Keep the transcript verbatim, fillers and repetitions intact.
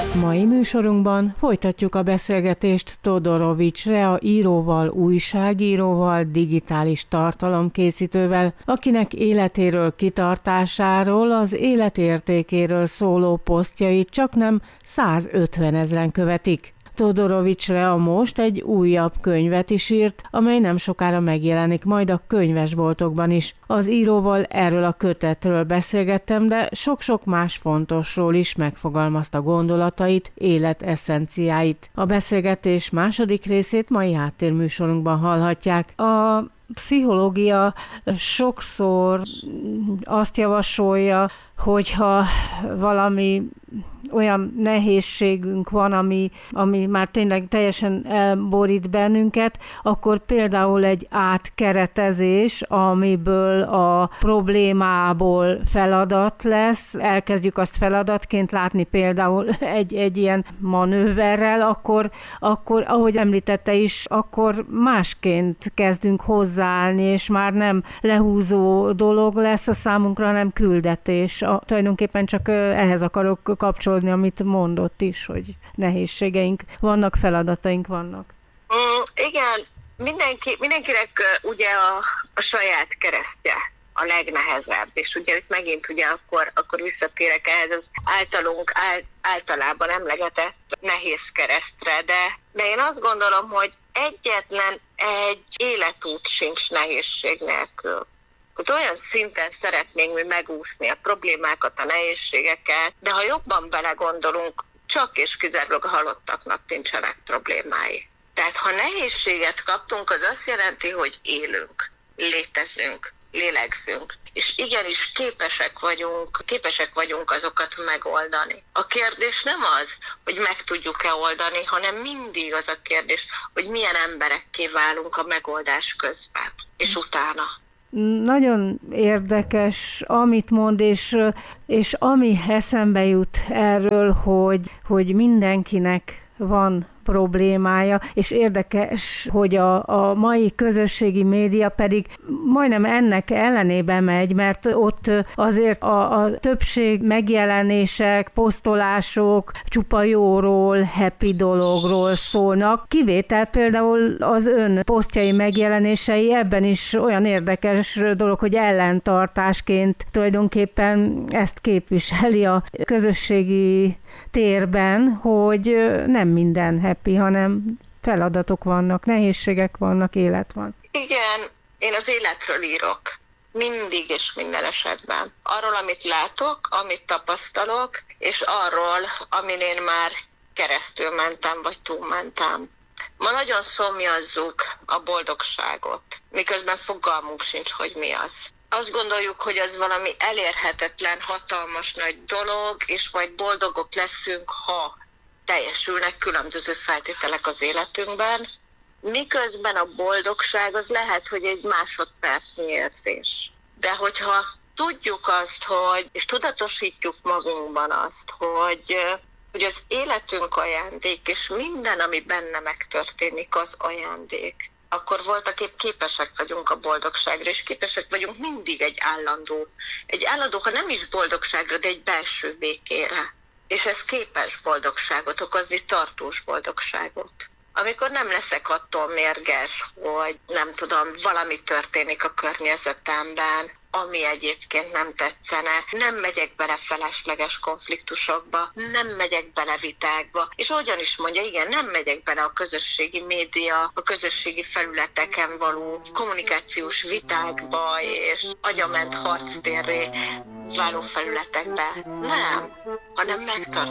Mai műsorunkban folytatjuk a beszélgetést Todorovics Rea íróval, újságíróval, digitális tartalomkészítővel, akinek életéről, kitartásáról, az életértékéről szóló posztjait csaknem százötven ezren követik. Todorovics Rea most egy újabb könyvet is írt, amely nem sokára megjelenik majd a könyvesboltokban is. Az íróval erről a kötetről beszélgettem, de sok-sok más fontosról is megfogalmazta gondolatait, életesszenciáit. A beszélgetés második részét mai háttérműsorunkban hallhatják. A pszichológia sokszor azt javasolja, hogyha valami olyan nehézségünk van, ami, ami már tényleg teljesen elborít bennünket, akkor például egy átkeretezés, amiből a problémából feladat lesz, elkezdjük azt feladatként látni például egy, egy ilyen manőverrel, akkor, akkor, ahogy említette is, akkor másként kezdünk hozzáállni, és már nem lehúzó dolog lesz a számunkra, hanem küldetés. A, tulajdonképpen csak ehhez akarok kapcsolódni, amit mondott is, hogy nehézségeink vannak, feladataink vannak. Mm, igen, mindenki, mindenkinek ugye a, a saját keresztje a legnehezebb, és ugye itt megint ugye akkor, akkor visszatérek ehhez az általunk ál, általában emlegetett nehéz keresztre, de, de én azt gondolom, hogy egyetlen egy életút sincs nehézség nélkül. Hogy olyan szinten szeretnénk mi megúszni a problémákat, a nehézségeket, de ha jobban belegondolunk, csak és kizárólag a halottaknak nincsenek problémái. Tehát ha nehézséget kaptunk, az azt jelenti, hogy élünk, létezünk, lélegzünk, és igenis képesek vagyunk, képesek vagyunk azokat megoldani. A kérdés nem az, hogy meg tudjuk-e oldani, hanem mindig az a kérdés, hogy milyen emberekké válunk a megoldás közben, és utána. Nagyon érdekes, amit mond, és, és ami eszembe jut erről, hogy, hogy mindenkinek van problémája, és érdekes, hogy a, a mai közösségi média pedig majdnem ennek ellenébe megy, mert ott azért a, a többség megjelenések, posztolások csupa jóról, happy dologról szólnak. Kivétel például az ön posztjai megjelenései, ebben is olyan érdekes dolog, hogy ellentartásként tulajdonképpen ezt képviseli a közösségi térben, hogy nem minden happy, hanem feladatok vannak, nehézségek vannak, élet van. Igen, én az életről írok. Mindig és minden esetben. Arról, amit látok, amit tapasztalok, és arról, amin én már keresztül mentem, vagy túlmentem. Ma nagyon szomjazzuk a boldogságot, miközben fogalmunk sincs, hogy mi az. Azt gondoljuk, hogy az valami elérhetetlen, hatalmas nagy dolog, és majd boldogok leszünk, ha teljesülnek különböző feltételek az életünkben, miközben a boldogság az lehet, hogy egy másodpercnyi érzés. De hogyha tudjuk azt, hogy, és tudatosítjuk magunkban azt, hogy, hogy az életünk ajándék, és minden, ami benne megtörténik, az ajándék, akkor voltaképp képesek vagyunk a boldogságra, és képesek vagyunk mindig egy állandó, egy állandó, ha nem is boldogságra, de egy belső békére. És ez képes boldogságot okozni, tartós boldogságot. Amikor nem leszek attól mérges, hogy nem tudom, valami történik a környezetemben, ami egyébként nem tetszene, nem megyek bele felesleges konfliktusokba, nem megyek bele vitákba, és hogyan is mondja, igen, nem megyek bele a közösségi média, a közösségi felületeken való kommunikációs vitákba, és agyament harctérré váló felületekbe. Nem, hanem megtartom